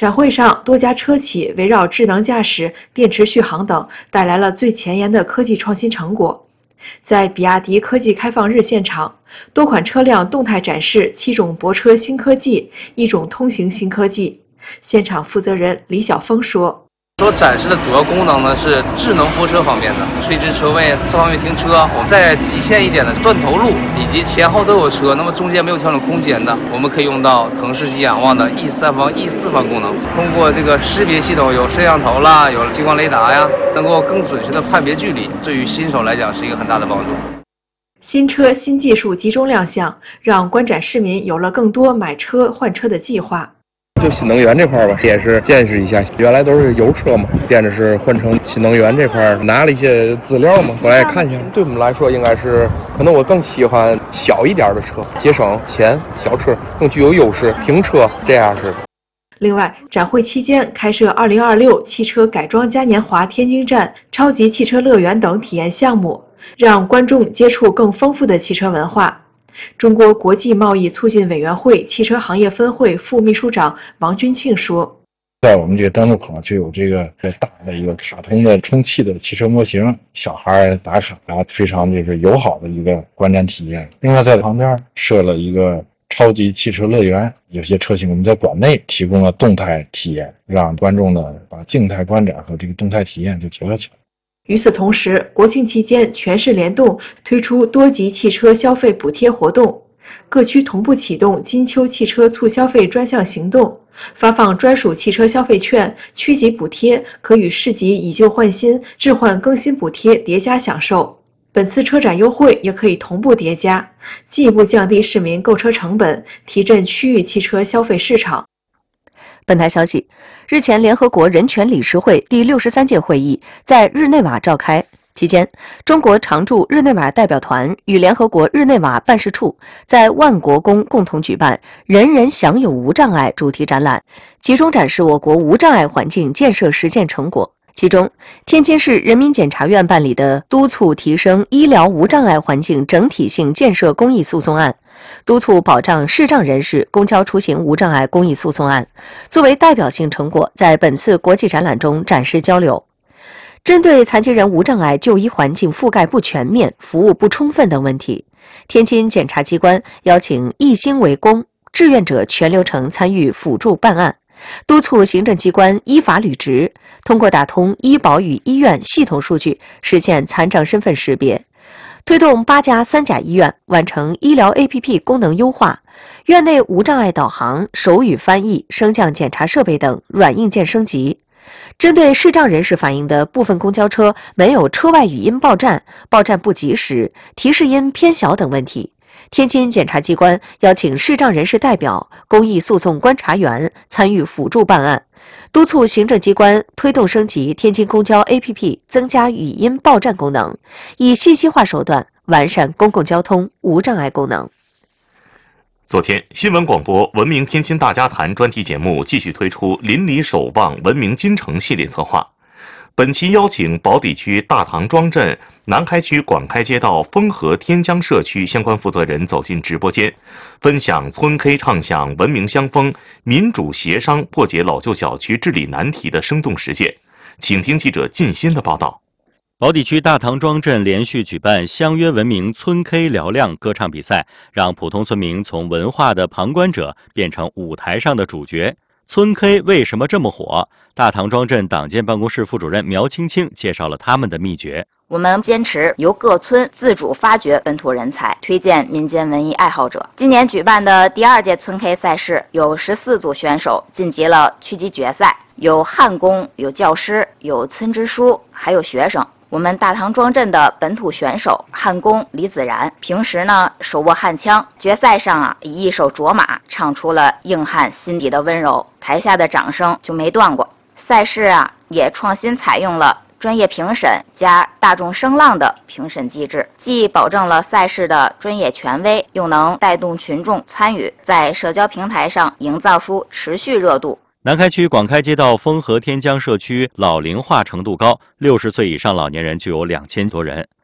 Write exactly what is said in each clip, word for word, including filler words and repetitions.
展会上，多家车企围绕智能驾驶、电池续航等，带来了最前沿的科技创新成果。在比亚迪科技开放日现场，多款车辆动态展示七种泊车新科技、一种通行新科技。现场负责人李晓峰说：“ 所展示的主要功能呢是智能泊车方面的，垂直车位、侧方位停车。我们再极限一点的断头路，以及前后都有车，那么中间没有调整空间的，我们可以用到腾视及仰望的 E 三方、E 四方功能。通过这个识别系统，有摄像头啦，有激光雷达呀，能够更准确的判别距离，对于新手来讲是一个很大的帮助。” 新车新技术集中亮相，让观展市民有了更多买车换车的计划。 就新能源这块吧，也是见识一下，原来都是油车嘛，变着是换成新能源这块，拿了一些资料嘛，过来看一下。对我们来说，应该是可能我更喜欢小一点的车，节省钱，小车更具有优势，停车这样式的。 另外，展会期间开设二零二六汽车改装嘉年华天津站、超级汽车乐园等体验项目，让观众接触更丰富的汽车文化。中国国际贸易促进委员会汽车行业分会副秘书长王军庆说：“ 在我们这个登陆口就有这个大的一个卡通的充气的汽车模型，小孩打卡啊，非常就是友好的一个观展体验。另外，在旁边设了一个超级汽车乐园，有些车型我们在馆内提供了动态体验，让观众呢把静态观展和这个动态体验就结合起来。” 与此同时，国庆期间全市联动推出多级汽车消费补贴活动，各区同步启动金秋汽车促消费专项行动，发放专属汽车消费券、区级补贴，可与市级以旧换新、置换更新补贴叠加享受。本次车展优惠也可以同步叠加，进一步降低市民购车成本，提振区域汽车消费市场。 本台消息，日前，联合国人权理事会第六十三届会议在日内瓦召开。期间，中国常驻日内瓦代表团与联合国日内瓦办事处在万国宫共同举办“人人享有无障碍”主题展览，集中展示我国无障碍环境建设实践成果。其中，天津市人民检察院办理的督促提升医疗无障碍环境整体性建设公益诉讼案、督促保障视障人士公交出行无障碍公益诉讼案，作为代表性成果，在本次国际展览中展示交流。针对残疾人无障碍就医环境覆盖不全面、服务不充分等问题，天津检察机关邀请一心为公志愿者全流程参与辅助办案，督促行政机关依法履职，通过打通医保与医院系统数据，实现残障身份识别，推动八家三甲医院完成医疗 A P P 功能优化，院内无障碍导航、手语翻译、升降检查设备等软硬件升级。针对视障人士反映的部分公交车没有车外语音报站、报站不及时、提示音偏小等问题，天津检察机关邀请视障人士代表、公益诉讼观察员参与辅助办案，督促行政机关推动升级天津公交 A P P， 增加语音报站功能，以信息化手段完善公共交通无障碍功能。 昨天，新闻广播《文明天津大家谈》专题节目继续推出“邻里守望文明金城”系列策划。本期邀请宝坻区大塘庄镇、南开区广开街道丰和天江社区相关负责人走进直播间，分享村 K 唱响文明相风、民主协商破解老旧小区治理难题的生动实践。请听记者靳鑫的报道。 宝坻区大塘庄镇连续举办相约文明村 K 嘹亮歌唱比赛，让普通村民从文化的旁观者变成舞台上的主角。村 K 为什么这么火？大塘庄镇党建办公室副主任苗青青介绍了他们的秘诀。 我们坚持由各村自主发掘本土人才，推荐民间文艺爱好者。今年举办的第二届村 K 赛事有十四组选手晋级了区级决赛，有焊工，有教师，有村支书，还有学生。我们大塘庄镇的本土选手焊工李子然，平时呢手握焊枪，决赛上啊以一首卓玛唱出了硬汉心底的温柔，台下的掌声就没断过。赛事啊也创新采用了专业评审加大众声浪的评审机制，既保证了赛事的专业权威，又能带动群众参与，在社交平台上营造出持续热度。 南开区广开街道丰和天江社区老龄化程度高，六十岁以上老年人就有两千多人。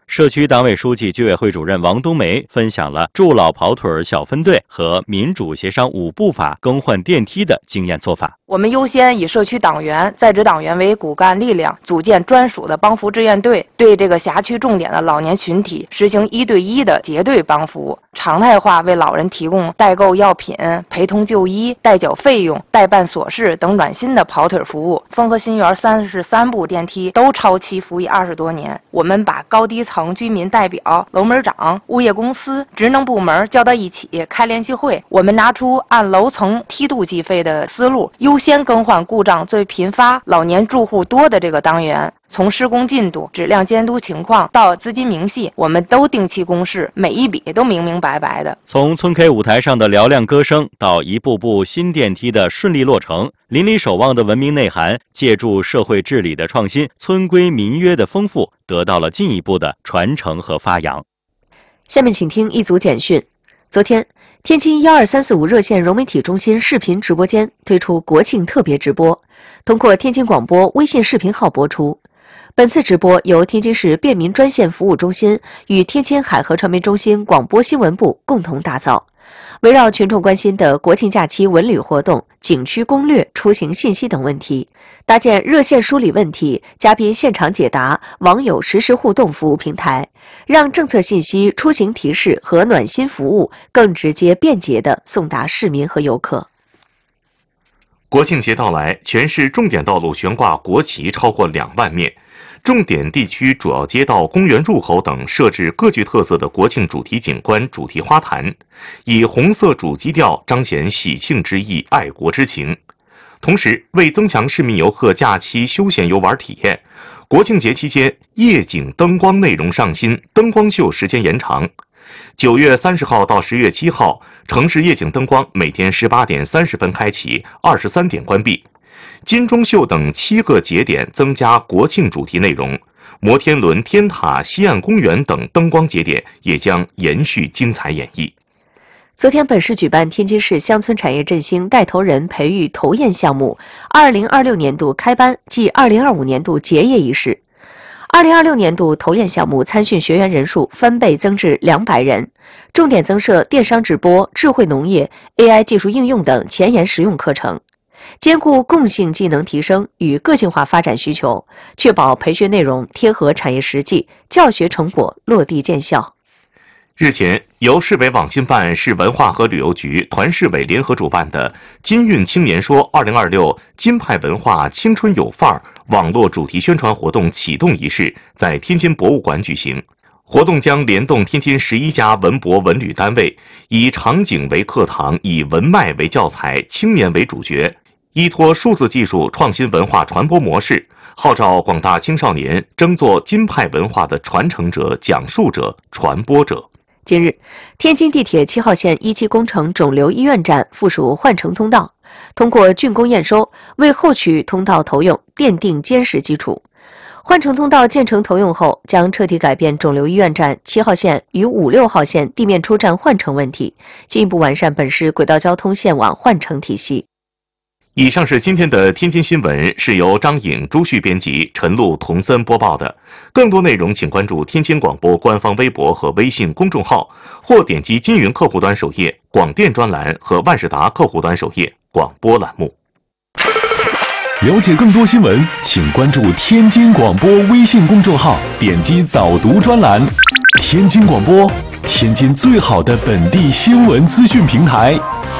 社区党委书记、居委会主任王冬梅分享了助老跑腿小分队和民主协商五步法更换电梯的经验做法。 我们优先以社区党员、在职党员为骨干力量，组建专属的帮扶志愿队，对这个辖区重点的老年群体实行一对一的结对帮扶，常态化为老人提供代购药品、陪同就医、代缴费用、代办琐事等暖心的跑腿服务。汾河新园三十三部电梯都超期服役二十多年，我们把高低层居民代表、楼门长、物业公司、职能部门叫到一起开联席会，我们拿出按楼层梯度计费的思路，优先更换故障最频发、老年住户多的这个单元。从施工进度、质量监督情况到资金明细，我们都定期公示，每一笔都明明白白的。 从村 K 舞台上的嘹亮歌声到一步步新电梯的顺利落成，邻里守望的文明内涵，借助社会治理的创新、村规民约的丰富，得到了进一步的传承和发扬。 下面请听一组简讯。昨天，天津一二三四五热线融媒体中心视频直播间推出国庆特别直播，通过天津广播微信视频号播出。本次直播由天津市便民专线服务中心与天津海河传媒中心广播新闻部共同打造，围绕群众关心的国庆假期文旅活动、景区攻略、出行信息等问题，搭建热线梳理问题、嘉宾现场解答、网友实时互动服务平台，让政策信息、出行提示和暖心服务更直接便捷地送达市民和游客。 国庆节到来，全市重点道路悬挂国旗超过两万面，重点地区主要街道、公园入口等设置各具特色的国庆主题景观、主题花坛，以红色主基调彰显喜庆之意、爱国之情。同时，为增强市民游客假期休闲游玩体验，国庆节期间夜景灯光内容上新，灯光秀时间延长。九月三十号到十月七号，城市夜景灯光每天十八点三十分开启，二十三点关闭。金钟秀等七个节点增加国庆主题内容，摩天轮、天塔、西岸公园等灯光节点也将延续精彩演绎。 昨天，本市举办天津市乡村产业振兴带头人培育投研项目二零二六年度开班暨二零二五年度结业仪式。二零二六年度投研项目参训学员人数翻倍增至两百人，重点增设电商直播、智慧农业、A I 技术应用等前沿实用课程，兼顾共性技能提升与个性化发展需求，确保培训内容贴合产业实际，教学成果落地见效。 日前，由市委网信办、市文化和旅游局、团市委联合主办的“金韵青年说二零二六金派文化青春有范儿”网络主题宣传活动启动仪式在天津博物馆举行。活动将联动天津十一家文博文旅单位，以场景为课堂，以文脉为教材，青年为主角，依托数字技术创新文化传播模式，号召广大青少年争做金派文化的传承者、讲述者、传播者。 近日，天津地铁七号线一期工程肿瘤医院站附属换乘通道通过竣工验收，为后续通道投用奠定坚实基础。换乘通道建成投用后，将彻底改变肿瘤医院站七号线与五六号线地面出站换乘问题，进一步完善本市轨道交通线网换乘体系。 以上是今天的天津新闻，是由张颖、朱旭编辑，陈露、童森播报的。更多内容请关注天津广播官方微博和微信公众号，或点击金云客户端首页广电专栏和万事达客户端首页广播栏目。 了解更多新闻，请关注天津广播微信公众号，点击早读专栏。天津广播，天津最好的本地新闻资讯平台。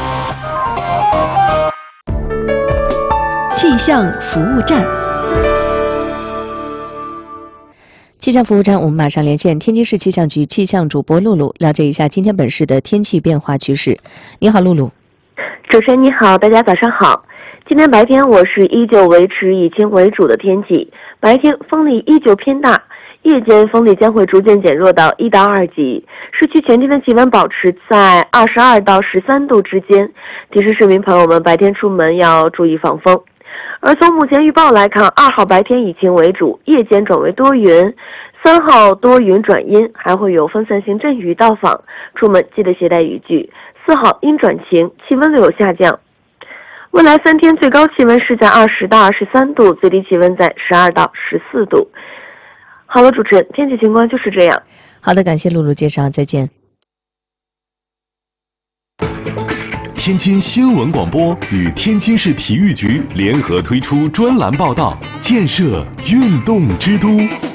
气象服务站，气象服务站，我们马上连线天津市气象局气象主播露露，了解一下今天本市的天气变化趋势。你好，露露。 主持人你好，大家早上好。今天白天我市依旧维持以晴为主的天气，白天风力依旧偏大，夜间风力将会逐渐减弱到一到二级，市区全天的气温保持在二十二到十三度之间，提示市民朋友们白天出门要注意防风。而从目前预报来看，二号白天以晴为主，夜间转为多云，三号多云转阴，还会有分散性阵雨到访，出门记得携带雨具。四号阴转晴，气温略有下降。未来三天最高气温是在二十到二十三度，最低气温在十二到十四度。 好了，主持人，天气情况就是这样。 好的，感谢露露介绍，再见。 天津新闻广播与天津市体育局联合推出专栏报道，建设运动之都。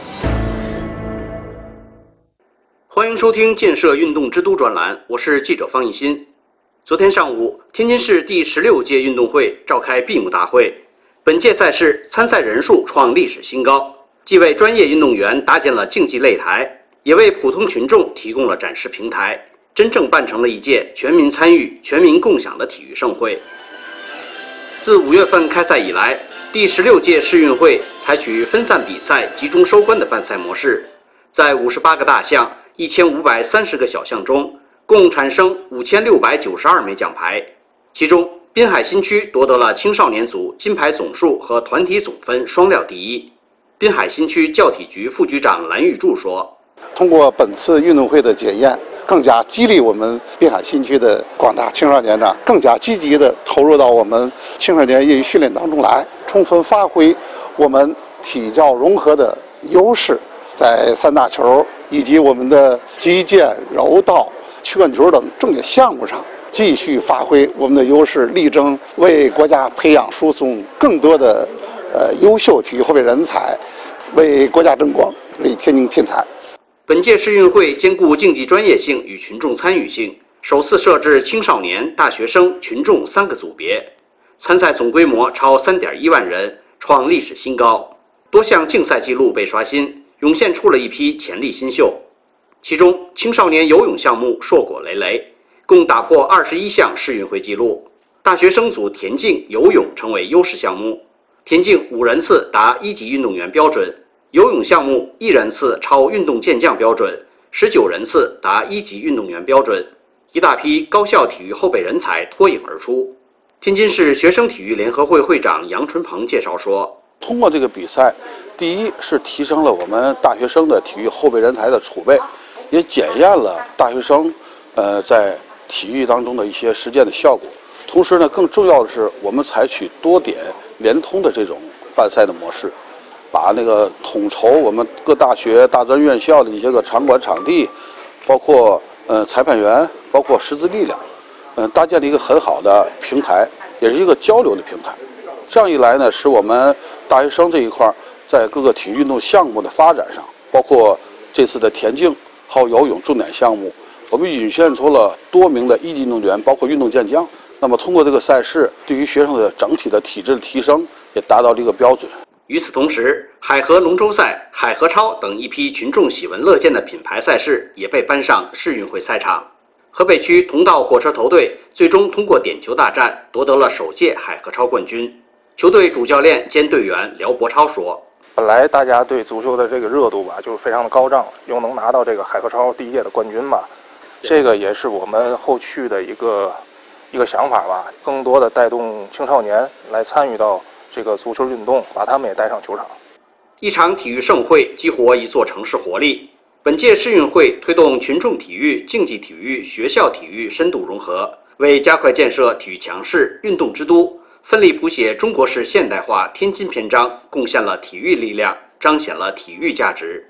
欢迎收听建设运动之都专栏，我是记者方艺新。昨天上午，天津市第十六届运动会召开闭幕大会。本届赛事参赛人数创历史新高，既为专业运动员搭建了竞技擂台，也为普通群众提供了展示平台，真正办成了一届全民参与、全民共享的体育盛会。自五月份开赛以来，第十六届世运会采取分散比赛、集中收官的办赛模式，在五十八个大项、一千五百三十个小项中，共产生五千六百九十二枚奖牌，其中滨海新区夺得了青少年组金牌总数和团体总分双料第一。滨海新区教体局副局长蓝玉柱说：“ 通过本次运动会的检验，更加激励我们滨海新区的广大青少年呢，更加积极地投入到我们青少年业余训练当中来，充分发挥我们体教融合的优势，在三大球以及我们的击剑、柔道、曲棍球等重点项目上继续发挥我们的优势，力争为国家培养输送更多的呃优秀体育后备人才，为国家争光，为天津添彩。” 本届世运会兼顾竞技专业性与群众参与性，首次设置青少年、大学生、群众三个组别，参赛总规模超 三点一万人，创历史新高。多项竞赛纪录被刷新，涌现出了一批潜力新秀。其中，青少年游泳项目硕果累累，共打破二十一项世运会纪录。大学生组田径、游泳成为优势项目，田径五人次达一级运动员标准。游泳项目一人次超运动健将标准，十九人次达一级运动员标准，一大批高校体育后备人才脱颖而出。天津市学生体育联合会会长杨春鹏介绍说：“ 通过这个比赛，第一是提升了我们大学生的体育后备人才的储备，也检验了大学生呃在体育当中的一些实践的效果。同时呢，更重要的是，我们采取多点联通的这种办赛的模式。”把那个统筹我们各大学、大专院校的一些个场馆场地，包括呃裁判员，包括师资力量，嗯、呃，搭建了一个很好的平台，也是一个交流的平台。这样一来呢，使我们大学生这一块在各个体育运动项目的发展上，包括这次的田径还有游泳重点项目，我们涌现出了多名的一级运动员，包括运动健将。那么通过这个赛事，对于学生的整体的体质的提升也达到这个标准。 与此同时，海河龙舟赛、海河超等一批群众喜闻乐见的品牌赛事也被搬上世运会赛场。河北区同道火车头队最终通过点球大战夺得了首届海河超冠军。球队主教练兼队员廖博超说：“ 本来大家对足球的这个热度吧，就是非常的高涨，又能拿到这个海河超第一届的冠军吧，这个也是我们后续的一个一个想法吧，更多的带动青少年来参与到这个足球运动，把他们也带上球场。” 一场体育盛会激活一座城市活力。本届世运会推动群众体育、竞技体育、学校体育深度融合，为加快建设体育强市、运动之都，奋力谱写中国式现代化天津篇章，贡献了体育力量，彰显了体育价值。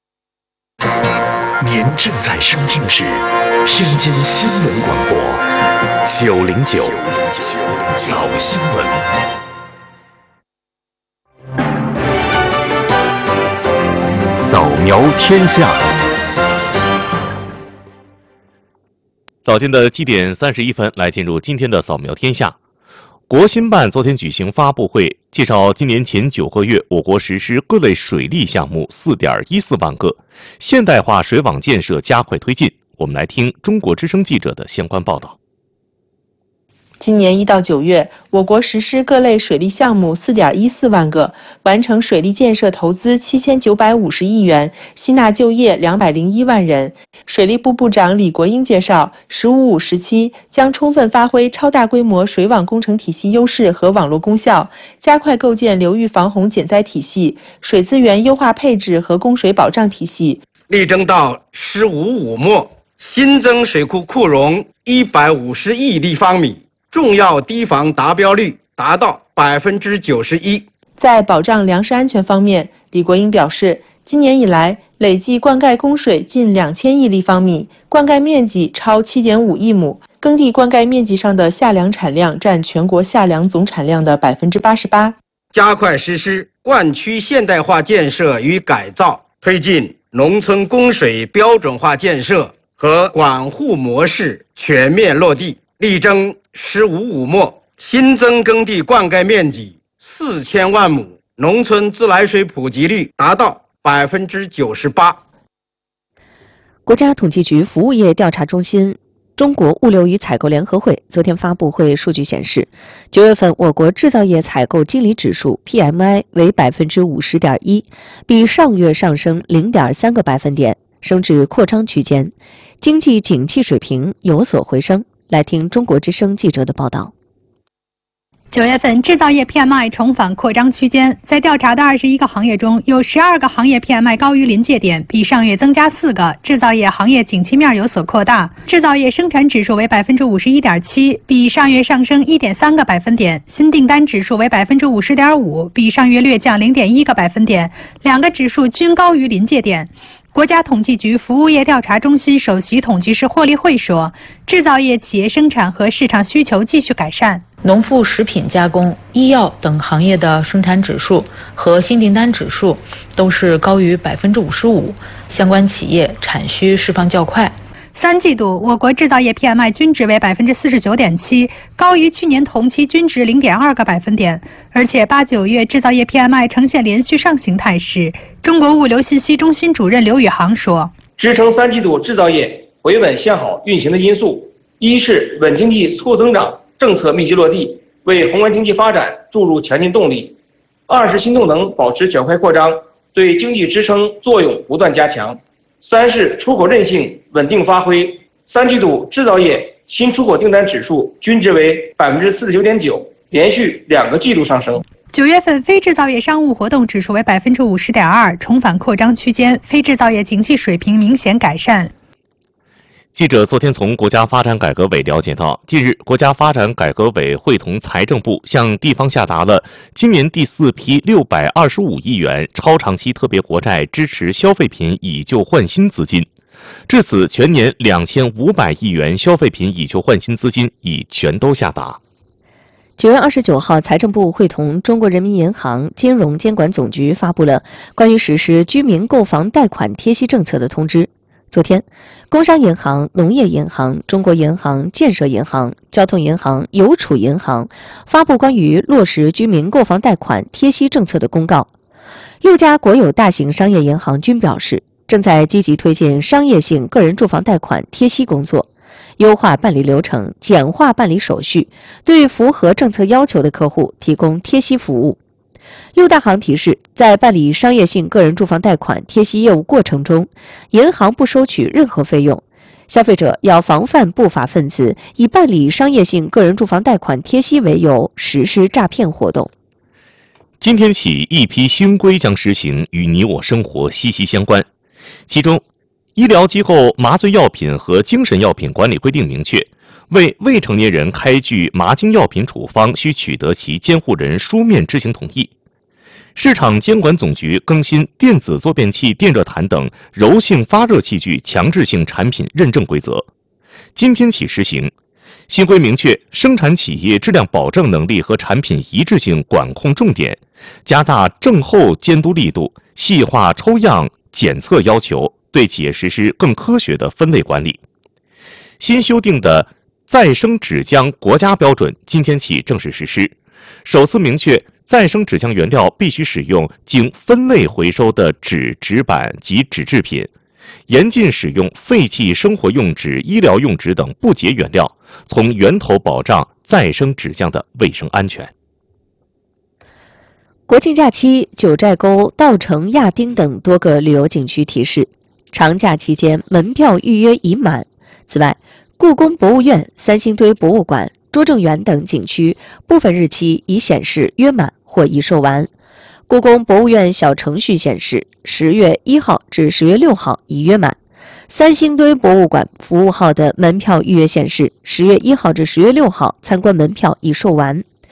您正在收听的是天津新闻广播九零九早新闻。扫描天下。 早间的七点三十一分，来进入今天的扫描天下。国新办昨天举行发布会，介绍今年前九个月我国实施各类水利项目四点一四万个，现代化水网建设加快推进。我们来听中国之声记者的相关报道。 今年一到九月，我国实施各类水利项目四点一四万个，完成水利建设投资七千九百五十亿元，吸纳就业两百零一万人。水利部部长李国英介绍，“十五五”时期将充分发挥超大规模水网工程体系优势和网络功效，加快构建流域防洪减灾体系、水资源优化配置和供水保障体系， 力争到“十五五”末新增水库库容一百五十亿立方米。重要堤防达标率达到百分之九十一。 在保障粮食安全方面，李国英表示， 今年以来，累计灌溉供水近两千亿立方米，灌溉面积超七点五亿亩。耕地灌溉面积上的夏粮产量占全国夏粮总产量的百分之八十八。 加快实施灌区现代化建设与改造，推进农村供水标准化建设和管护模式全面落地，力争“十五五没”，新增耕地灌溉面积四千万亩，农村自来水普及率达到百分之九十八。 国家统计局服务业调查中心、中国物流与采购联合会昨天发布会数据显示，九月份我国制造业采购经理指数 P M I 为百分之五十点一，比上月上升零点三个百分点，升至扩张区间，经济景气水平有所回升。来听中国之声记者的报道。 九月份制造业 P M I 重返扩张区间，在调查的二十一个行业中，有十二个行业 P M I 高于临界点，比上月增加四个。制造业行业景气面有所扩大，制造业生产指数为百分之五十一点七，比上月上升一点三个百分点；新订单指数为百分之五十点五，比上月略降零点一个百分点，两个指数均高于临界点。国家统计局服务业调查中心首席统计师霍立慧说，制造业企业生产和市场需求继续改善。 农副食品加工、医药等行业的生产指数和新订单指数都是高于百分之五十五，相关企业产需释放较快。 三季度，我国制造业 P M I 均值为百分之四十九点七，高于去年同期均值零点二个百分点。而且八九月制造业 P M I 呈现连续上行态势。中国物流信息中心主任刘宇航说：“ 支撑三季度制造业回稳向好运行的因素，一是稳经济促增长政策密集落地，为宏观经济发展注入强劲动力；二是新动能保持较快扩张，对经济支撑作用不断加强。”三是出口韧性稳定发挥，三季度制造业新出口订单指数均值为百分之四十九点九，连续两个季度上升。 九月份非制造业商务活动指数为百分之五十点二，重返扩张区间，非制造业经济水平明显改善。 记者昨天从国家发展改革委了解到，近日国家发展改革委会同财政部向地方下达了今年第四批六百二十五亿元超长期特别国债支持消费品以旧换新资金，至此全年两千五百亿元消费品以旧换新资金已全都下达。 九月二十九号，财政部会同中国人民银行金融监管总局发布了关于实施居民购房贷款贴息政策的通知。昨天，工商银行、农业银行、中国银行、建设银行、交通银行、邮储银行发布关于落实居民购房贷款贴息政策的公告。六家国有大型商业银行均表示，正在积极推进商业性个人住房贷款贴息工作，优化办理流程，简化办理手续，对符合政策要求的客户提供贴息服务。六大行提示，在办理商业性个人住房贷款贴息业务过程中，银行不收取任何费用，消费者要防范不法分子以办理商业性个人住房贷款贴息为由实施诈骗活动。 今天起，一批新规将实行，与你我生活息息相关。其中，医疗机构麻醉药品和精神药品管理规定明确，为未成年人开具麻精药品处方，需取得其监护人书面知情同意。市场监管总局更新电子坐便器、电热毯等柔性发热器具强制性产品认证规则，今天起实行。新规明确生产企业质量保证能力和产品一致性管控重点，加大症后监督力度，细化抽样检测要求，对企业实施更科学的分类管理。新修订的再生纸浆国家标准今天起正式实施，首次明确再生纸浆原料必须使用经分类回收的纸、纸板及纸制品，严禁使用废弃生活用纸、医疗用纸等不洁原料，从源头保障再生纸浆的卫生安全。 国庆假期，九寨沟、稻城亚丁等多个旅游景区提示，长假期间门票预约已满。此外，故宫博物院、三星堆博物馆、拙政园等景区部分日期已显示约满或已售完。故宫博物院小程序显示，十月一号至十月六号已约满。三星堆博物馆服务号的门票预约显示，十月一号至十月六号参观门票已售完。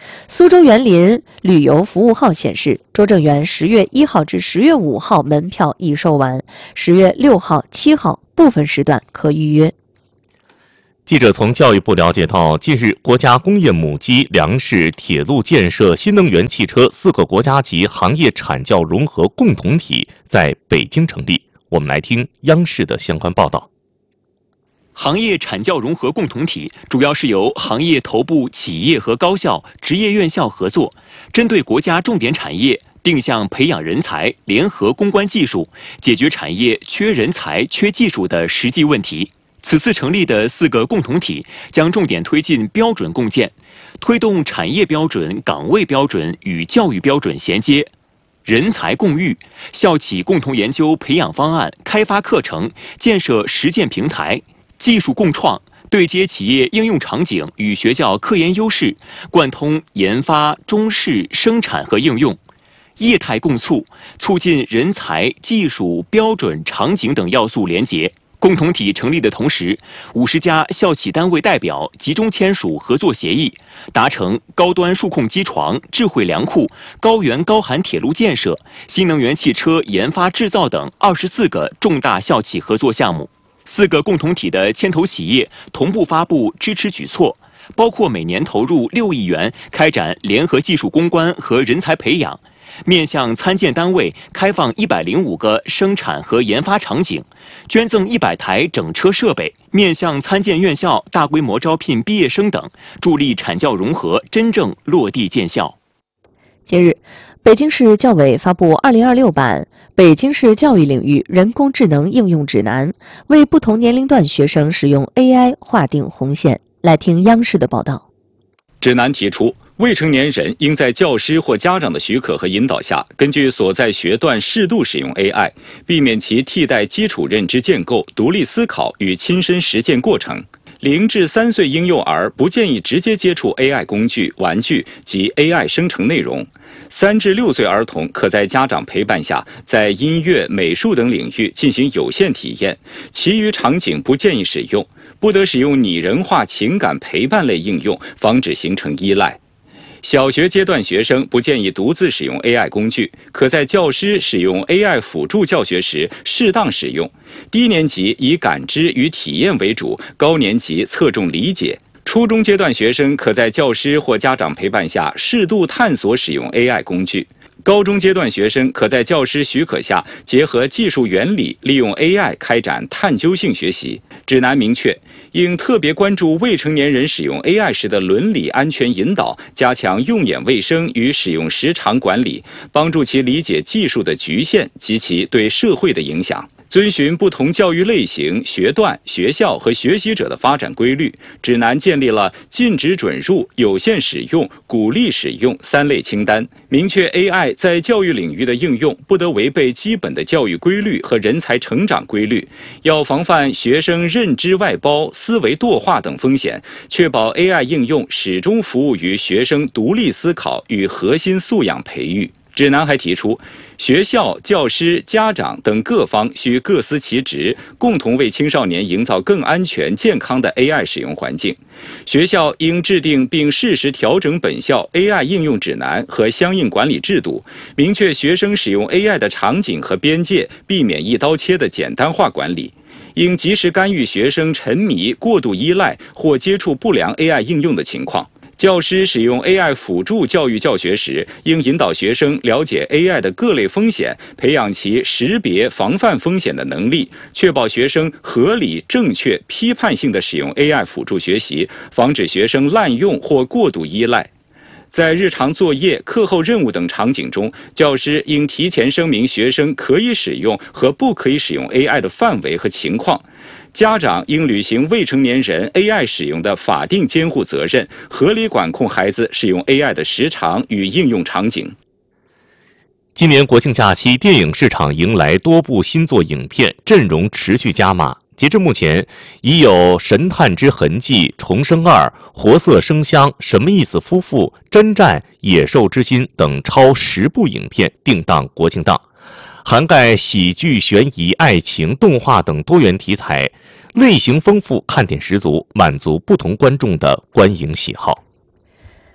苏州园林旅游服务号显示，拙政园十月一号至十月五号门票已售完，十月六号、七号部分时段可预约。 记者从教育部了解到，近日国家工业母机粮食、铁路建设、新能源汽车四个国家级行业产教融合共同体在北京成立。我们来听央视的相关报道。 行业产教融合共同体主要是由行业头部企业和高校、职业院校合作，针对国家重点产业定向培养人才，联合攻关技术，解决产业缺人才、缺技术的实际问题。此次成立的四个共同体将重点推进标准共建，推动产业标准、岗位标准与教育标准衔接，人才共育，校企共同研究培养方案，开发课程，建设实践平台，技术共创，对接企业应用场景与学校科研优势，贯通研发、中试、生产和应用，业态共促，促进人才、技术、标准、场景等要素联结。共同体成立的同时，五十家校企单位代表集中签署合作协议，达成高端数控机床、智慧粮库、高原高寒铁路建设、新能源汽车研发制造等二十四个重大校企合作项目。四个共同体的牵头企业同步发布支持举措，包括每年投入六亿元开展联合技术攻关和人才培养，面向参建单位开放一百零五个生产和研发场景，捐赠一百台整车设备，面向参建院校大规模招聘毕业生等，助力产教融合真正落地见效。 近日，北京市教委发布二零二六版《北京市教育领域人工智能应用指南》，为不同年龄段学生使用 A I 划定红线。来听央视的报道。 指南提出，未成年人应在教师或家长的许可和引导下，根据所在学段适度使用 A I， 避免其替代基础认知建构、独立思考与亲身实践过程。零至三岁婴幼儿不建议直接接触 A I 工具、玩具及 A I 生成内容。三至六岁儿童可在家长陪伴下，在音乐、美术等领域进行有限体验，其余场景不建议使用。不得使用拟人化情感陪伴类应用，防止形成依赖。小学阶段学生不建议独自使用 A I 工具，可在教师使用 A I 辅助教学时适当使用。低年级以感知与体验为主，高年级侧重理解。初中阶段学生可在教师或家长陪伴下适度探索使用 A I 工具。高中阶段学生可在教师许可下，结合技术原理，利用 A I 开展探究性学习。指南明确，应特别关注未成年人使用 A I 时的伦理安全引导，加强用眼卫生与使用时长管理，帮助其理解技术的局限及其对社会的影响。遵循不同教育类型、学段、学校和学习者的发展规律，指南建立了禁止准入、有限使用、鼓励使用三类清单，明确 A I 在教育领域的应用不得违背基本的教育规律和人才成长规律，要防范学生认知外包、思维惰化等风险，确保 A I 应用始终服务于学生独立思考与核心素养培育。指南还提出，学校、教师、家长等各方需各司其职，共同为青少年营造更安全、健康的 A I 使用环境。学校应制定并适时调整本校 A I 应用指南和相应管理制度，明确学生使用 A I 的场景和边界，避免一刀切的简单化管理。应及时干预学生沉迷、过度依赖或接触不良 A I 应用的情况。教师使用 A I 辅助教育教学时，应引导学生了解 A I 的各类风险，培养其识别、防范风险的能力，确保学生合理、正确、批判性地使用 A I 辅助学习，防止学生滥用或过度依赖。在日常作业、课后任务等场景中，教师应提前声明学生可以使用和不可以使用 A I 的范围和情况。家长应履行未成年人 A I 使用的法定监护责任，合理管控孩子使用 A I 的时长与应用场景。 今年国庆假期，电影市场迎来多部新作影片，阵容持续加码。截至目前，已有《神探之痕迹》、《重生二》、《活色生香》、《什么意思夫妇》、《征战》、《野兽之心》等超十部影片定档国庆档，涵盖喜剧、悬疑、爱情、动画等多元题材，类型丰富，看点十足，满足不同观众的观影喜好。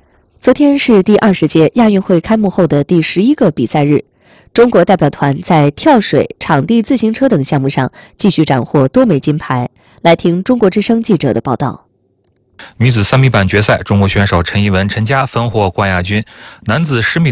昨天是第二十届亚运会开幕后的第十一个比赛日，中国代表团在跳水、场地自行车等项目上继续斩获多枚金牌。来听中国之声记者的报道。 女子三米板决赛，中国选手陈一文、陈佳分获冠亚军；男子十米